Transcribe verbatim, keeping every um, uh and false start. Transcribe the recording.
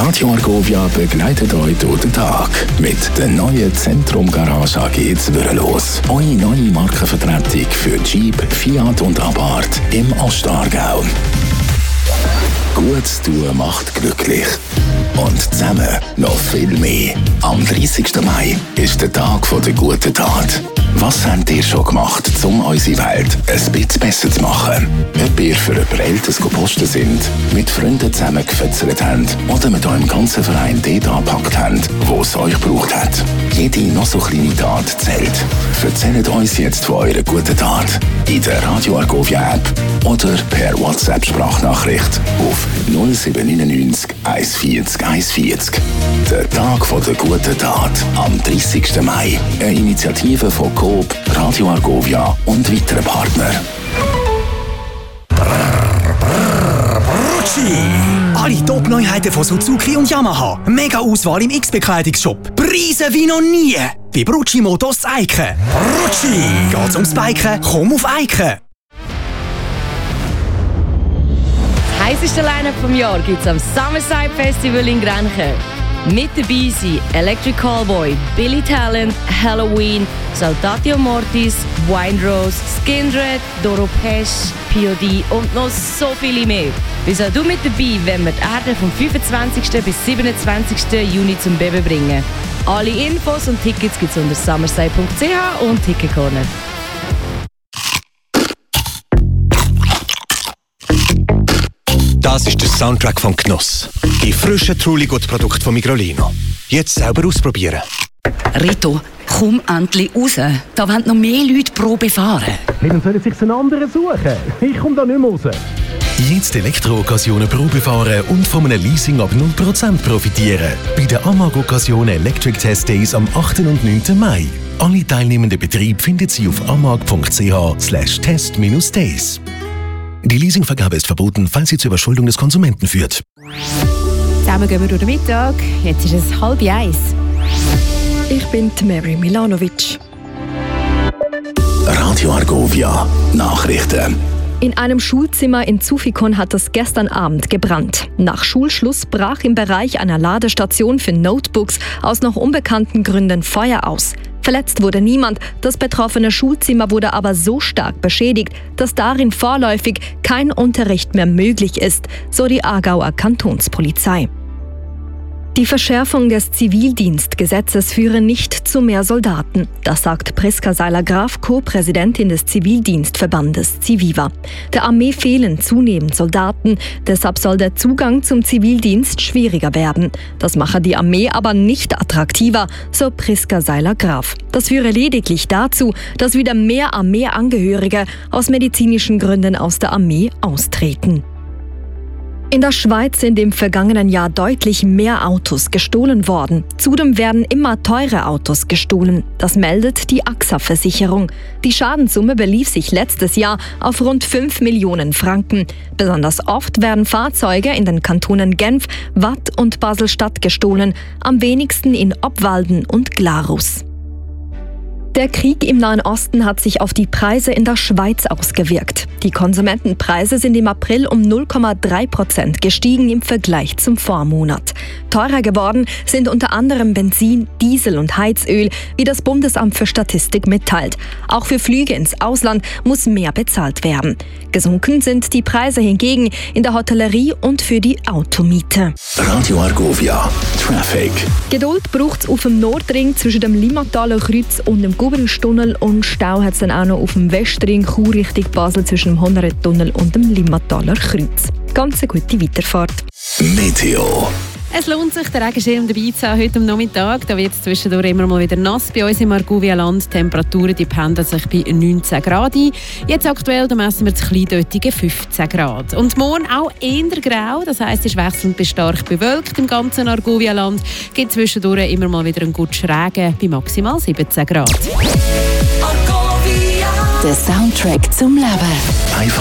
Radio Argovia begleitet euch durch den Tag mit der neuen Zentrum Garage A G Zwirrelos. Eure neue Markenvertretung für Jeep, Fiat und Abarth im Ostaargau. Gutes tun macht glücklich. Und zusammen noch viel mehr. Am dreißigsten Mai ist der Tag der guten Tat. Was habt ihr schon gemacht, um unsere Welt ein bisschen besser zu machen? Ob ihr für jemand Älteres gepostet sind, mit Freunden zusammen gefetzelt habt oder mit eurem ganzen Verein dort angepackt habt, wo es euch gebraucht hat. Jede noch so kleine Tat zählt. Erzählt uns jetzt von eurer guten Tat in der Radio Argovia App oder per WhatsApp-Sprachnachricht auf null sieben neun neun eins vier null eins vier null. Der Tag der guten Tat am dreißigsten Mai. Eine Initiative von Coop, Radio Argovia und weiteren Partnern. Alle Top-Neuheiten von Suzuki und Yamaha. Mega Auswahl im X-Bekleidungsshop. Preise wie noch nie. Bei Brucci Motos Eiken. Brucci. Geht's ums Biken? Komm auf Eiken. Das heisseste Line-Up vom Jahr gibt's am Summerside Festival in Grenchen. Mit dabei sind Electric Callboy, Billy Talent, Halloween, Saltatio Mortis, Wine Rose, Skindred, Doro Pesch, P O D und noch so viele mehr. Bist auch du mit dabei, wenn wir die Erde vom fünfundzwanzigsten bis siebenundzwanzigsten Juni zum Beben bringen. Alle Infos und Tickets gibt's unter summerside punkt c h und Ticket Corner. Das ist der Soundtrack von Genuss. Die frischen Truligut-Produkte von Migrolino. Jetzt selber ausprobieren. Rito, komm endlich raus. Da wollen noch mehr Leute Probe fahren. Hey, dann sollen sich einen anderen suchen. Ich komme da nicht mehr raus. Jetzt Elektro-Occasionen Probe fahren und von einem Leasing ab null Prozent profitieren. Bei den Amag-Occasion Electric Test Days am achten und neunten Mai. Alle teilnehmenden Betriebe finden Sie auf amag punkt c h slash test days. Die Leasingvergabe ist verboten, falls sie zur Überschuldung des Konsumenten führt. Zusammen gehen wir durch den Mittag. Jetzt ist es halb eins. Ich bin Mary Milanovic. Radio Argovia. Nachrichten. In einem Schulzimmer in Zufikon hat es gestern Abend gebrannt. Nach Schulschluss brach im Bereich einer Ladestation für Notebooks aus noch unbekannten Gründen Feuer aus. Verletzt wurde niemand, das betroffene Schulzimmer wurde aber so stark beschädigt, dass darin vorläufig kein Unterricht mehr möglich ist, so die Aargauer Kantonspolizei. Die Verschärfung des Zivildienstgesetzes führe nicht zu mehr Soldaten. Das sagt Priska Seiler-Graf, Co-Präsidentin des Zivildienstverbandes Civiva. Der Armee fehlen zunehmend Soldaten, deshalb soll der Zugang zum Zivildienst schwieriger werden. Das mache die Armee aber nicht attraktiver, so Priska Seiler-Graf. Das führe lediglich dazu, dass wieder mehr Armeeangehörige aus medizinischen Gründen aus der Armee austreten. In der Schweiz sind im vergangenen Jahr deutlich mehr Autos gestohlen worden. Zudem werden immer teure Autos gestohlen. Das meldet die A X A-Versicherung. Die Schadenssumme belief sich letztes Jahr auf rund fünf Millionen Franken. Besonders oft werden Fahrzeuge in den Kantonen Genf, Waadt und Basel-Stadt gestohlen, am wenigsten in Obwalden und Glarus. Der Krieg im Nahen Osten hat sich auf die Preise in der Schweiz ausgewirkt. Die Konsumentenpreise sind im April um null Komma drei Prozent gestiegen im Vergleich zum Vormonat. Teurer geworden sind unter anderem Benzin, Diesel und Heizöl, wie das Bundesamt für Statistik mitteilt. Auch für Flüge ins Ausland muss mehr bezahlt werden. Gesunken sind die Preise hingegen in der Hotellerie und für die Automiete. Radio Argovia. Traffic. Geduld braucht es auf dem Nordring zwischen dem Limmataler Kreuz und dem Gubelstunnel und Stau hat es dann auch noch auf dem Westring Chur Richtung Basel zwischen dem Honneretunnel und dem Limmataler Kreuz. Ganz eine gute Weiterfahrt. Meteo. Es lohnt sich, den Regenschirm dabei zu haben heute am Nachmittag. Da wird es zwischendurch immer mal wieder nass bei uns im Argovia-Land. Die Temperaturen die pendeln sich bei neunzehn Grad ein. Jetzt aktuell da messen wir das kleindeutige fünfzehn Grad. Und morgen auch eher grau, das heisst, es ist wechselnd bis stark bewölkt im ganzen Argovia-Land. Es gibt zwischendurch immer mal wieder einen guten Regen bei maximal siebzehn Grad. Der Soundtrack zum Leben.